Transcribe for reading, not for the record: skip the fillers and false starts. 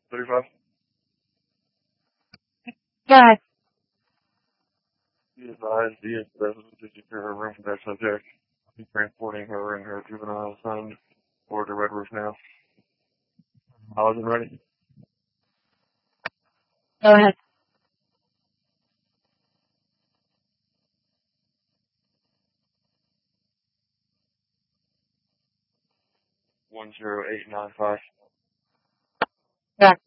35. Go ahead. Be advised, the resident to secure her room for that subject. Be transporting her and her juvenile son forward to Red Roof now. Allison ready? Go ahead. One zero eight nine five. Go ahead.